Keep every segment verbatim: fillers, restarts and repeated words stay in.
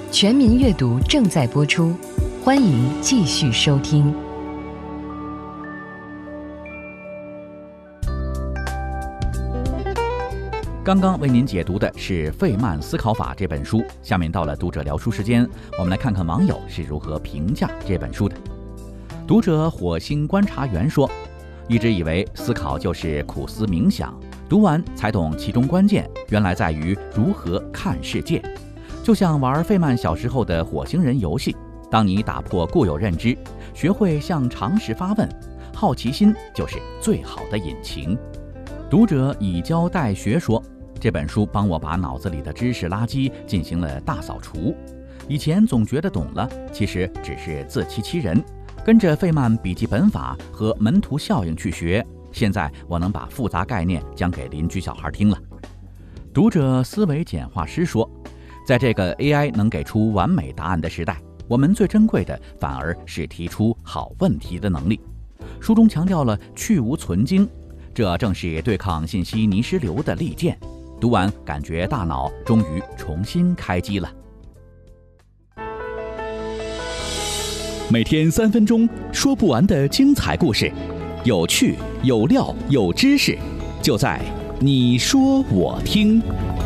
全民阅读正在播出，欢迎继续收听。 刚刚为您解读的是《费曼思考法》这本书，下面到了读者聊书时间，我们来看看网友是如何评价这本书的。读者火星观察员说，一直以为思考就是苦思冥想，读完才懂其中关键原来在于如何看世界。就像玩费曼小时候的火星人游戏，当你打破固有认知，学会向常识发问，好奇心就是最好的引擎。读者以教代学说，这本书帮我把脑子里的知识垃圾进行了大扫除。以前总觉得懂了，其实只是自欺欺人。跟着费曼笔记本法和门徒效应去学，现在我能把复杂概念讲给邻居小孩听了。读者思维简化师说，在这个 A I 能给出完美答案的时代，我们最珍贵的反而是提出好问题的能力。书中强调了去无存精，这正是对抗信息泥石流的利剑。读完感觉大脑终于重新开机了。 每天三分钟，说不完的精彩故事，有趣有料有知识，就在你说我听。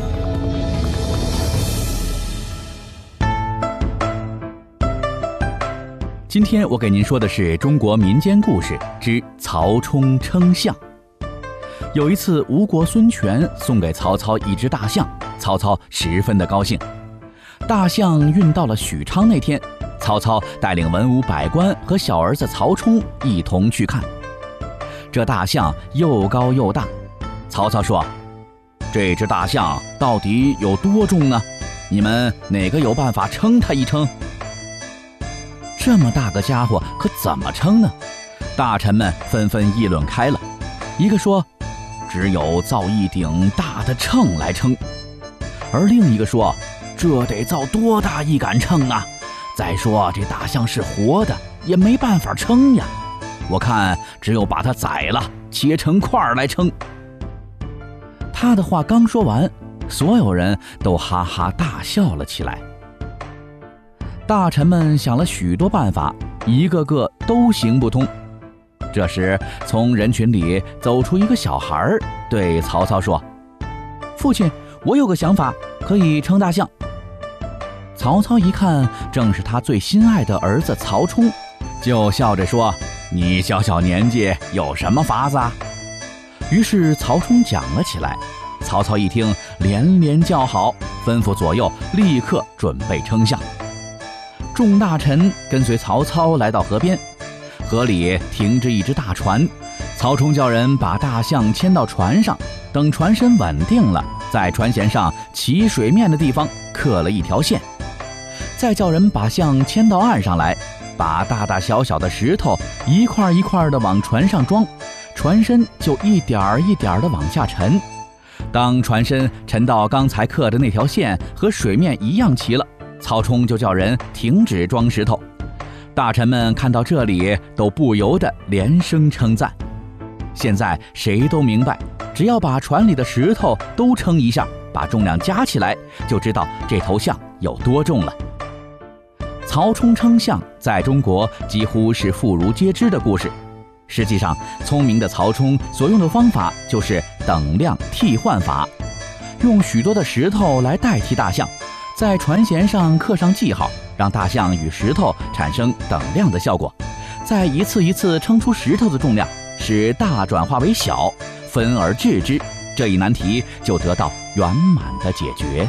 今天我给您说的是中国民间故事之曹冲称象。有一次，吴国孙权送给曹操一只大象，曹操十分的高兴。大象运到了许昌那天，曹操带领文武百官和小儿子曹冲一同去看。这大象又高又大，曹操说：“这只大象到底有多重呢？你们哪个有办法称它一称？”这么大个家伙可怎么称呢？大臣们纷纷议论开了。一个说，只有造一顶大的秤来称，而另一个说，这得造多大一杆秤啊！再说这大象是活的，也没办法称呀。我看只有把它宰了，切成块来称。他的话刚说完，所有人都哈哈大笑了起来。大臣们想了许多办法，一个个都行不通。这时，从人群里走出一个小孩，对曹操说：“父亲，我有个想法，可以称大象。”曹操一看，正是他最心爱的儿子曹冲，就笑着说：“你小小年纪有什么法子啊？”于是曹冲讲了起来。曹操一听，连连叫好，吩咐左右立刻准备称象。众大臣跟随曹操来到河边，河里停着一只大船，曹冲叫人把大象牵到船上，等船身稳定了，在船舷上起水面的地方刻了一条线，再叫人把象牵到岸上来，把大大小小的石头一块一块的往船上装，船身就一点一点的往下沉。当船身沉到刚才刻的那条线和水面一样齐了，曹冲就叫人停止装石头。大臣们看到这里，都不由得连声称赞。现在谁都明白，只要把船里的石头都称一下，把重量加起来，就知道这头象有多重了。曹冲称象在中国几乎是妇孺皆知的故事。实际上，聪明的曹冲所用的方法就是等量替换法，用许多的石头来代替大象，在船舷上刻上记号，让大象与石头产生等量的效果，再一次一次称出石头的重量，使大转化为小，分而治之，这一难题就得到圆满的解决。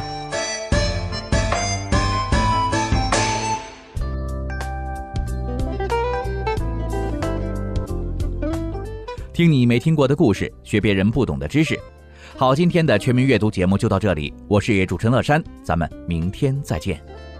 听你没听过的故事，学别人不懂的知识。好，今天的全民阅读节目就到这里，我是主持人乐山，咱们明天再见。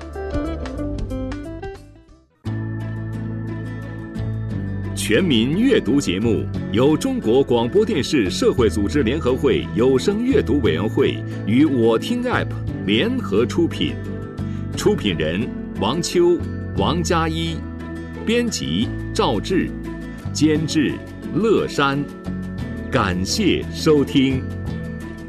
全民阅读节目由中国广播电视社会组织联合会有声阅读委员会与我听 App 联合出品，出品人王秋、王佳一，编辑赵志，监制乐山。感谢收听。